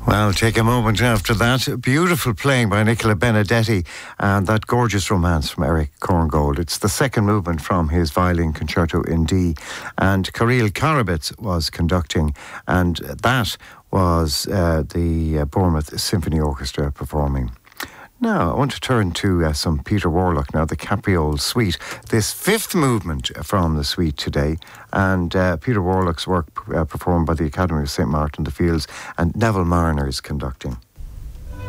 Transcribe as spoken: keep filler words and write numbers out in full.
Well, take a moment after that. Beautiful playing by Nicola Benedetti and that gorgeous romance from Eric Korngold. It's the second movement from his violin concerto in D. And Kirill Karabets was conducting, and that was uh, the uh, Bournemouth Symphony Orchestra performing. Now, I want to turn to uh, some Peter Warlock now, the Capriole Suite. This fifth movement from the suite today, and uh, Peter Warlock's work uh, performed by the Academy of Saint Martin the Fields, and Neville Mariner is conducting.